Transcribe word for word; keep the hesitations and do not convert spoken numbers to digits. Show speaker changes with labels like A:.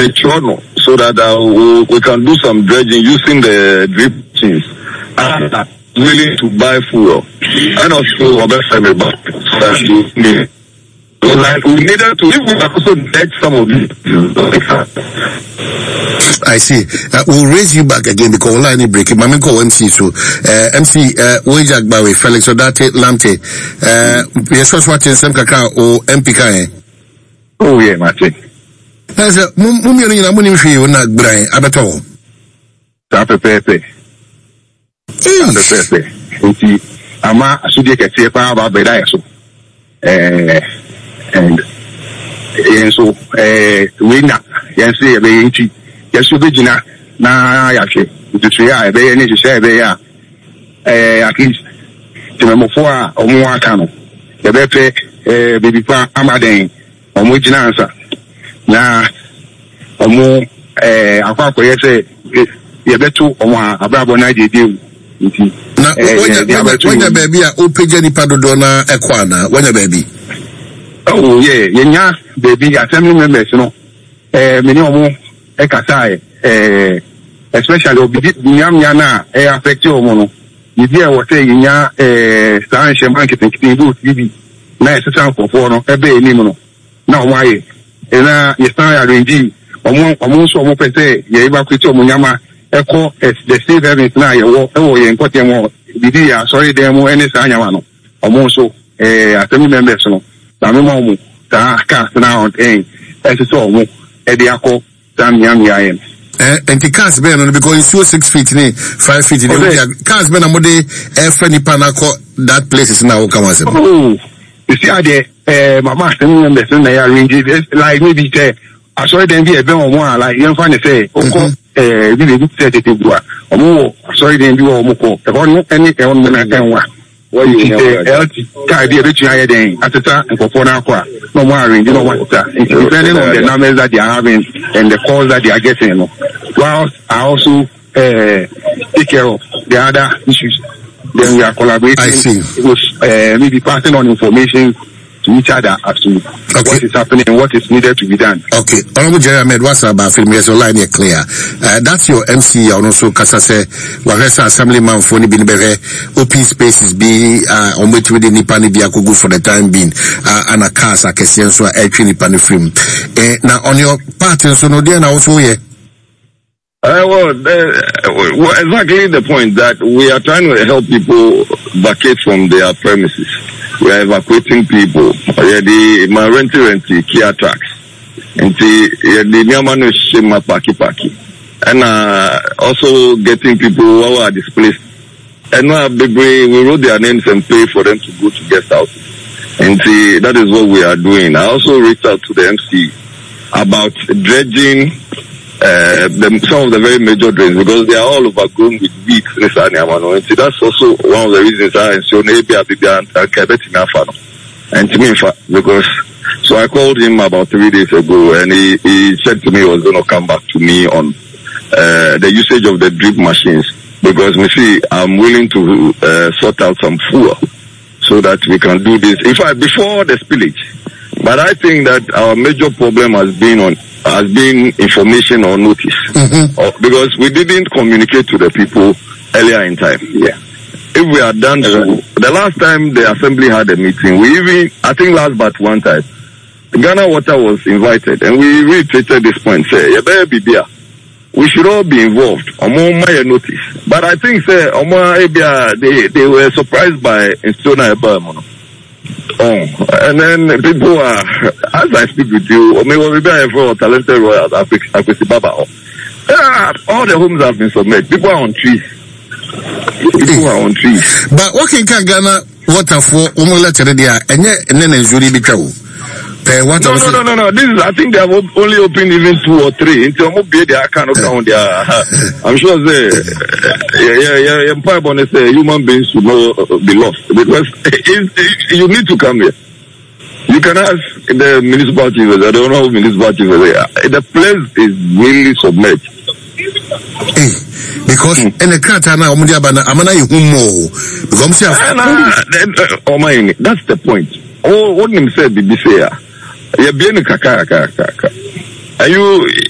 A: a channel so that uh, we, we can do some dredging using the drip machines. And uh, willing to buy fuel. And also, Robert back so that you need. So like we needed to, if we can also dredge some of these.
B: I see. Uh, we'll raise you back again because we'll only break it. Mami call M C so. Uh, M C, uh, Wejak Bawe, Felix Odate, Lamte. Uh, yes, what's watching Sam Kaka or M P K?
A: Oh yeah, Martin.
B: As a mummy in a money fee, not Brian, Abato.
A: Tapa Pepe. Tapa Pepe. Uti, Ama, Sudia Katia, about Bedaso. Eh, and, and so, eh, we not, yes, a very yes, you be na actually to try a very need to say there eh at least the memoir or more cano the better eh baby pa amaden or more answer na or more eh akwa ko yese ye betu o ma abrabo na je dey
B: na wanya baby a opeja ni padodo na ekwa na wanya baby
A: oh yeah yenya baby assembly members no eh many omo ekasa eh especially obidi nyam yana eh affect o mo no yidi e wo say nya eh san she market nkitin do tv na esetan kofo no ebe enim no na o waye e na ye san arrange omo omo so omo pese ye ba kwiti omo nyama eko the state event na ye wo e wo ye nkote mo bidi ya sorry dem mo ene san nyama no omo so eh assembly members no na me mo ta ka na on eh esetan omo e di akọ Sam Yam Yam.
B: Eh, and the cars ben on because it's so six feet, ne, five feet. Cars ben a mode air friendly panaco that place is now come as
A: oh, you see, I did, eh, my master, they arrange like maybe say, I saw them be a bit more like young fan say, oh, eh, really good set it to or more, sorry, then do or more. The one, any one minute, what you say, can't be a rich higher than at the time and for four hours. No more arrange, you know what, it's depending on the numbers that they are having and the calls that they are getting, you know. Whilst I also uh, take care of the other issues, then we are collaborating.
B: I see.
A: With, uh, maybe passing on information to each other as to okay. what is happening and what is needed to be done.
B: Okay. Honorable Jerry Ahmed, what's about film? Yes, line here clear. Uh, that's your M C, and also Kasase, Wahesa Assemblyman for Nibinbere, open spaces be, uh, on which with the Nipani Biakugu for the time being, uh, and a cast, a Kessian, so a Nipani film. Uh, now, on your part, and so no, then also here.
A: Uh, well, uh, well, exactly the point that we are trying to help people vacate from their premises. We are evacuating people. Yeah, the my renty renty Kia trucks, and the yeah, the Niamano Shema Paki Paki, and uh, also getting people who are displaced. And now we wrote their names and pay for them to go to guest houses. And see, that is what we are doing. I also reached out to the M C about dredging. Uh, the, some of the very major drains because they are all overgrown with weeds. And see, that's also one of the reasons I ensure and to me, because so I called him about three days ago and he, he said to me he was going to come back to me on uh, the usage of the drip machines because you see, I'm willing to uh, sort out some fuel so that we can do this. In fact, before the spillage, but I think that our major problem has been on has been information or notice mm-hmm. or, because we didn't communicate to the people earlier in time. Yeah. If we had done so, the last time the assembly had a meeting, we even, I think last but one time, Ghana Water was invited and we reiterated this point, say, you better be there. We should all be involved. Omo my notice. But I think, say, Omo Ebia, they, they were surprised by Instona Ebama. Oh, and then people are, as I speak with you, or maybe we are for talented royals, Akwesi Baba. All the homes have been submitted. People are on trees. People are on trees.
B: But what can Ghana water for Umola Cheredia and then Zuri Bichau?
A: No, no, no, no, no. This is, I think they have only opened even two or three. Into a mobile, they cannot count their. I'm sure they, yeah, yeah, yeah, Empire Bonnet say human beings should not be lost because it, it, you need to come here. You can ask the municipality, I don't know who municipality is. The place is really submerged.
B: Because in the cat now, I'm gonna you more because
A: oh my, that's the point. Oh, what him said, be say. You're being kaka kaka. Are you